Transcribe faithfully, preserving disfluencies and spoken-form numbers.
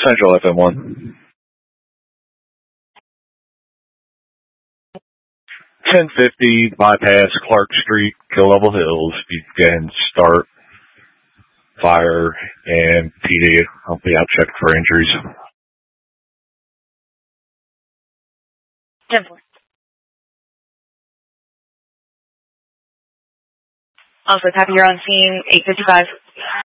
Central F M one. ten fifty, bypass Clark Street, Kill Level Hills. You can start fire and P D. I'll be out checking for injuries. ten four. Also, copy, you're on scene, eight fifty-five.